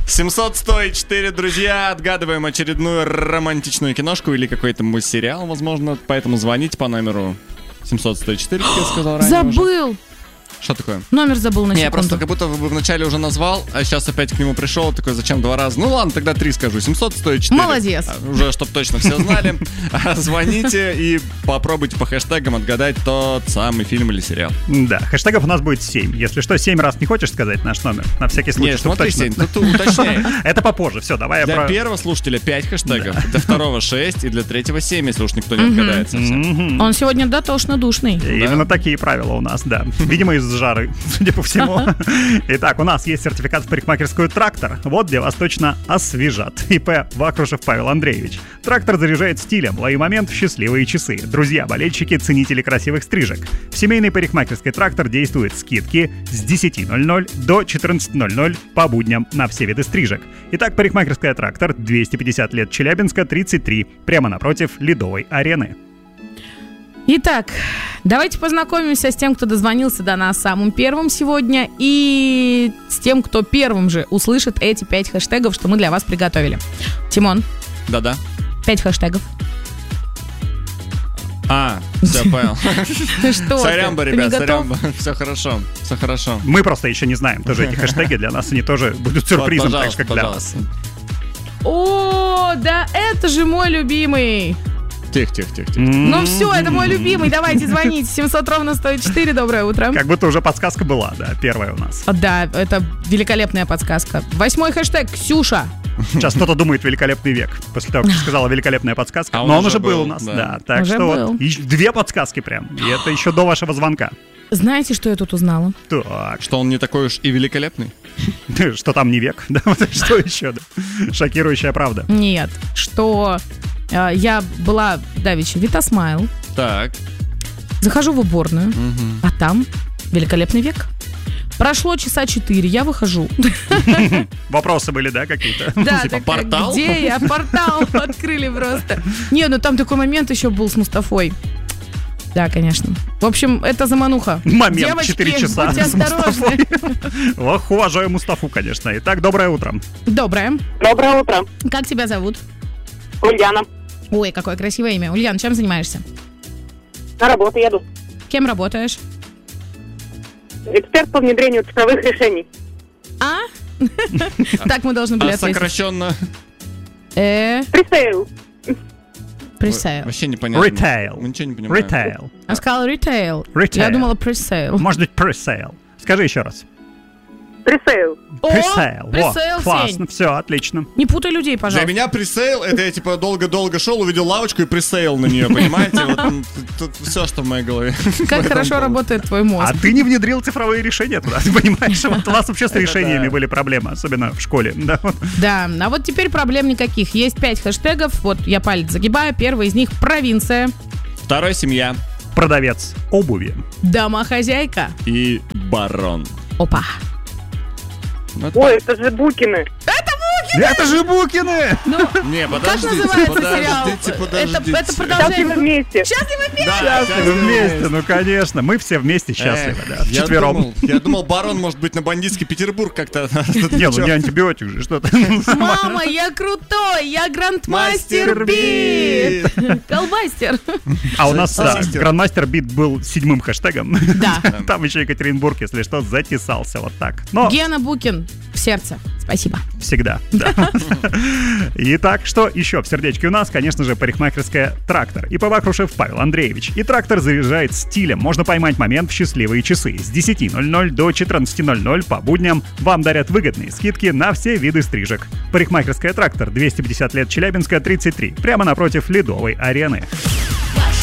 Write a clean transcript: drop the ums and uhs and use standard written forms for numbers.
700-104, друзья. Отгадываем очередную романтичную киношку или какой-то сериал, возможно. Поэтому звоните по номеру 700-104, как я сказал ранее. Забыл! Что такое? Номер забыл на секунду. Я просто как будто вначале уже назвал, а сейчас опять к нему пришел, такой, зачем 2 раза? Ну ладно, тогда 3 скажу, 700-104. Молодец. Уже, чтобы точно все знали. Звоните и попробуйте по хэштегам отгадать тот самый фильм или сериал. Да, хэштегов у нас будет 7. Если что, 7 раз не хочешь сказать наш номер? На всякий случай, Нет, чтобы смотри, точно... 7, тут уточняй. Это попозже, все, давай Для я про... первого слушателя 5 хэштегов, для второго 6 и для третьего 7, если уж никто не отгадает совсем. Он сегодня дотошно душный. Именно такие правила у нас, да. Видимо, из жары, судя по всему. Итак, у нас есть сертификат в парикмахерскую «Трактор». Вот где вас точно освежат. ИП Вахрушев Павел Андреевич. «Трактор» заряжает стилем. Лови момент в счастливые часы. Друзья, болельщики, ценители красивых стрижек. В семейной парикмахерской «Трактор» действуют скидки с 10:00 до 14:00 по будням на все виды стрижек. Итак, парикмахерская «Трактор», 250 лет, Челябинска, 33, прямо напротив Ледовой арены. Итак, давайте познакомимся с тем, кто дозвонился до нас самым первым сегодня, и с тем, кто первым же услышит эти 5 хэштегов, что мы для вас приготовили. Тимон. Да-да. 5 хэштегов. Все, понял. Что? Сорямба, ребят, сорямба. Все хорошо, все хорошо. Мы просто еще не знаем тоже эти хэштеги, для нас они тоже будут сюрпризом, так же, как для вас. О, да это же мой любимый. Тихо. Ну все, это мой любимый. Давайте звоните. 700-104. Доброе утро. Как будто уже подсказка была, да, первая у нас. Да, это великолепная подсказка. 8-й хэштег. Ксюша. Сейчас кто-то думает «Великолепный век». После того, как ты сказала «великолепная подсказка». Но он уже был у нас, да. Так уже что был. вот 2 подсказки прям. И это еще до вашего звонка. Знаете, что я тут узнала? Так. Что он не такой уж и великолепный? Что там не век? Да, вот что еще? Шокирующая правда. Нет, что я была давеча Витасмайл. Так. Захожу в уборную, а там «Великолепный век». Прошло часа 4, я выхожу. Вопросы были, да, какие-то? Да, типа портал? Где я? Портал открыли просто. Не, ну там такой момент еще был с Мустафой. Да, конечно. В общем, это замануха. Момент, девочки, 4 часа будьте с осторожны. Мустафой. Ох, уважаю Мустафу, конечно. Итак, доброе утро. Доброе. Доброе утро. Как тебя зовут? Ульяна. Ой, какое красивое имя. Ульян, чем занимаешься? На работу еду. Кем работаешь? Эксперт по внедрению цифровых решений. Так мы должны были ответить. Сокращенно. Пресейл. Пресейл. Вообще непонятно. Retail. Мы ничего не понимаем. Retail. Я сказала retail. Retail. Я думала пресейл. Может быть, pre-sale. Скажи еще раз. Пресейл. Pre-sale. Во, пресейл, классно, Сень. все, отлично. Не путай людей, Для пожалуйста. меня пресейл, это я типа долго-долго шел, увидел лавочку и пресейл на нее, понимаете? Вот тут все, что в моей голове. Как хорошо работает твой мозг. А ты не внедрил цифровые решения туда, ты понимаешь? Вот у нас вообще с решениями были проблемы, особенно в школе. Да, вот. Да, а вот теперь проблем никаких. Есть 5 хэштегов, вот я палец загибаю. Первый из них провинция, Второй — семья. Продавец обуви. домохозяйка. И барон. Опа. Ой, это же Букины. Это же Букины! Не, Как подождите, называется сериал? подождите. Это Счастливы продолжение. вместе. Счастливы вместе. Счастливы вместе, ну конечно. Мы все вместе счастливы, да. Вчетвером. Я думал, барон может быть на бандитский Петербург как-то. Не, ну не антибиотик же, что ты. Мама, я крутой, я грандмастер бит. Колбастер. А у нас, да, Сосистер. Грандмастер Бит был 7-м хэштегом. Да. Там еще Екатеринбург, если что, затесался вот так. Но Гена Букин в сердце. Спасибо. всегда, да. Итак, что еще в сердечке у нас? Конечно же, парикмахерская «Трактор». И Вахрушев Павел Андреевич. И «Трактор» заряжает стилем. Можно поймать момент в счастливые часы. С 10:00 до 14:00 по будням вам дарят выгодные скидки на все виды стрижек. Парикмахерская «Трактор», 250 лет, Челябинска, 33. Прямо напротив Ледовой арены.